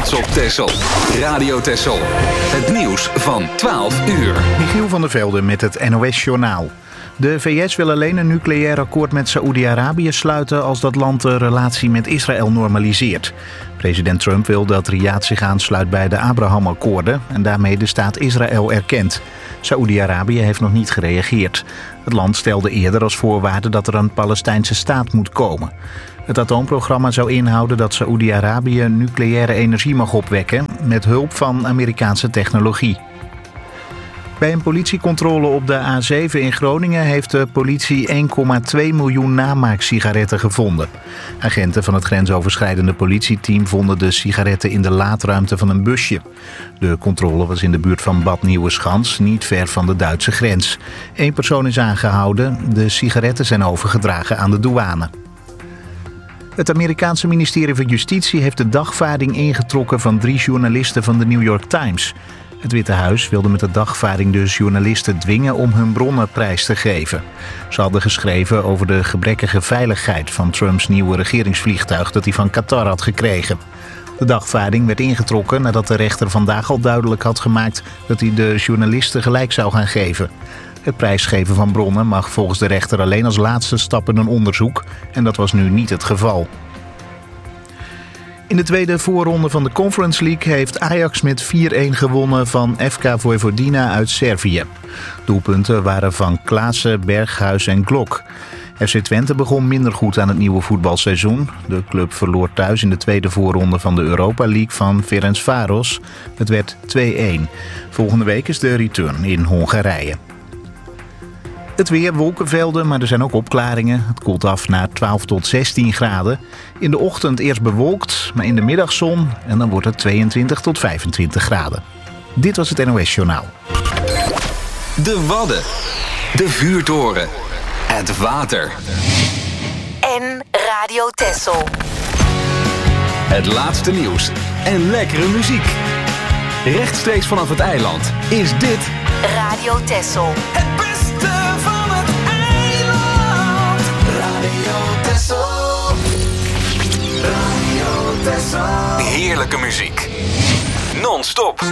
trots op Texel. Radio Texel. Het nieuws van 12 uur. Michiel van der Velde met het NOS-journaal. De VS wil alleen een nucleair akkoord met Saoedi-Arabië sluiten als dat land de relatie met Israël normaliseert. President Trump wil dat Riyadh zich aansluit bij de Abraham-akkoorden en daarmee de staat Israël erkent. Saoedi-Arabië heeft nog niet gereageerd. Het land stelde eerder als voorwaarde dat er een Palestijnse staat moet komen. Het atoomprogramma zou inhouden dat Saoedi-Arabië nucleaire energie mag opwekken met hulp van Amerikaanse technologie. Bij een politiecontrole op de A7 in Groningen heeft de politie 1,2 miljoen namaaksigaretten gevonden. Agenten van het grensoverschrijdende politieteam vonden de sigaretten in de laadruimte van een busje. De controle was in de buurt van Bad Nieuweschans, niet ver van de Duitse grens. 1 persoon is aangehouden. De sigaretten zijn overgedragen aan de douane. Het Amerikaanse ministerie van Justitie heeft de dagvaarding ingetrokken van 3 journalisten van de New York Times. Het Witte Huis wilde met de dagvaarding dus journalisten dwingen om hun bronnen prijs te geven. Ze hadden geschreven over de gebrekkige veiligheid van Trumps nieuwe regeringsvliegtuig dat hij van Qatar had gekregen. De dagvaarding werd ingetrokken nadat de rechter vandaag al duidelijk had gemaakt dat hij de journalisten gelijk zou gaan geven. Het prijsgeven van bronnen mag volgens de rechter alleen als laatste stap in een onderzoek en dat was nu niet het geval. In de tweede voorronde van de Conference League heeft Ajax met 4-1 gewonnen van FK Vojvodina uit Servië. Doelpunten waren van Klaassen, Berghuis en Glok. FC Twente begon minder goed aan het nieuwe voetbalseizoen. De club verloor thuis in de tweede voorronde van de Europa League van Ferencváros. Het werd 2-1. Volgende week is de return in Hongarije. Het weer, wolkenvelden, maar er zijn ook opklaringen. Het koelt af naar 12 tot 16 graden. In de ochtend eerst bewolkt, maar in de middag zon. En dan wordt het 22 tot 25 graden. Dit was het NOS Journaal. De Wadden. De vuurtoren. Het water. En Radio Texel. Het laatste nieuws. En lekkere muziek. Rechtstreeks vanaf het eiland is dit Radio Texel. Het beste van het eiland. Radio Texel. Radio Texel. heerlijke muziek. Non-stop.